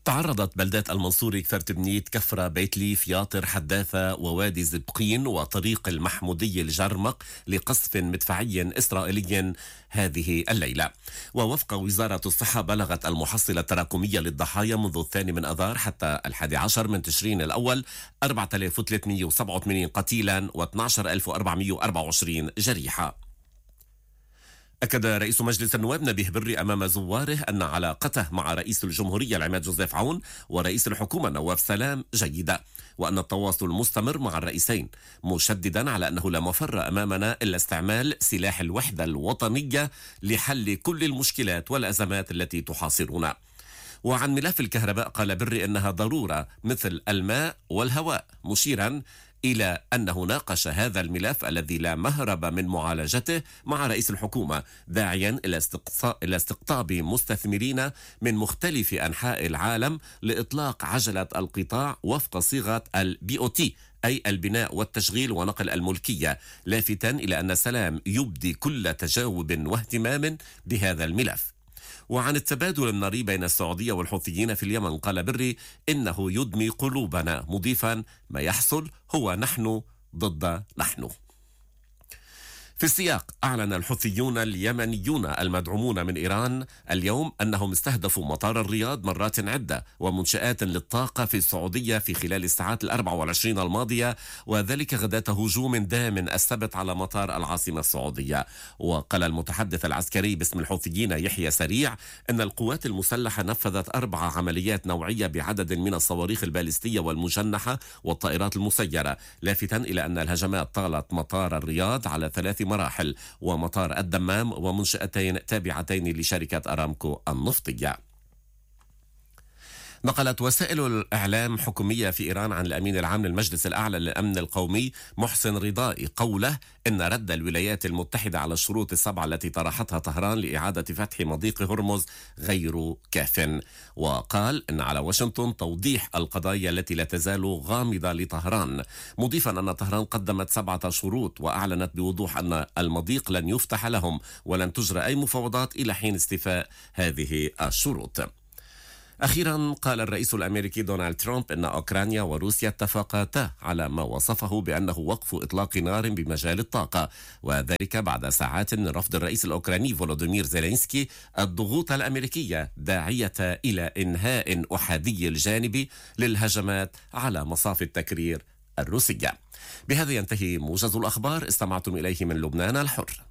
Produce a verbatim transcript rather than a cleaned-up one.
تعرضت بلدات المنصورة، كفر تبنيت، كفرة، بيت ليف، ياطر، حداثة ووادي زبقين وطريق المحمودية الجرمق لقصف مدفعي إسرائيلي هذه الليلة. ووفق وزارة الصحة بلغت المحصلة التراكمية للضحايا منذ الثاني من أذار حتى الحادي عشر من تشرين الأول أربعة آلاف وثلاثمئة وسبعة وثمانين قتيلا واثني عشر ألف وأربعمئة وأربعة وعشرين جريحة. أكد رئيس مجلس النواب نبيه بري أمام زواره أن علاقته مع رئيس الجمهورية العماد جوزيف عون ورئيس الحكومة نواف سلام جيدة، وأن التواصل مستمر مع الرئيسين، مشددا على أنه لا مفر أمامنا إلا استعمال سلاح الوحدة الوطنية لحل كل المشكلات والأزمات التي تحاصرنا. وعن ملف الكهرباء قال بري أنها ضرورة مثل الماء والهواء، مشيرا إلى أنه ناقش هذا الملف الذي لا مهرب من معالجته مع رئيس الحكومة، داعيا إلى استقطاب مستثمرين من مختلف أنحاء العالم لإطلاق عجلة القطاع وفق صيغة البي أو تي، أي البناء والتشغيل ونقل الملكية، لافتا إلى أن سلام يبدي كل تجاوب واهتمام بهذا الملف. وعن التبادل الناري بين السعودية والحوثيين في اليمن قال بري إنه يدمي قلوبنا، مضيفا ما يحصل هو نحن ضد نحن. في السياق، أعلن الحوثيون اليمنيون المدعومون من إيران اليوم أنهم استهدفوا مطار الرياض مرات عدة ومنشآت للطاقة في السعودية في خلال الساعات الأربع والعشرين الماضية، وذلك غداة هجوم دام السبت على مطار العاصمة السعودية. وقال المتحدث العسكري باسم الحوثيين يحيى سريع أن القوات المسلحة نفذت أربع عمليات نوعية بعدد من الصواريخ البالستية والمجنحة والطائرات المسيرة، لافتا إلى أن الهجمات طالت مطار الرياض على ثلاث مراحل ومطار الدمام ومنشأتين تابعتين لشركة أرامكو النفطية. نقلت وسائل الإعلام حكومية في إيران عن الأمين العام للمجلس الأعلى للأمن القومي محسن رضائي قوله إن رد الولايات المتحدة على الشروط السبعة التي طرحتها طهران لإعادة فتح مضيق هرمز غير كاف. وقال إن على واشنطن توضيح القضايا التي لا تزال غامضة لطهران، مضيفا أن طهران قدمت سبعة شروط وأعلنت بوضوح أن المضيق لن يفتح لهم ولن تجرى أي مفاوضات إلى حين استيفاء هذه الشروط. أخيرا قال الرئيس الأمريكي دونالد ترامب أن أوكرانيا وروسيا اتفقتا على ما وصفه بأنه وقف إطلاق نار بمجال الطاقة، وذلك بعد ساعات من رفض الرئيس الأوكراني فولوديمير زيلينسكي الضغوط الأمريكية، داعية إلى إنهاء أحادي الجانب للهجمات على مصاف التكرير الروسية. بهذا ينتهي موجز الأخبار، استمعتم إليه من لبنان الحر.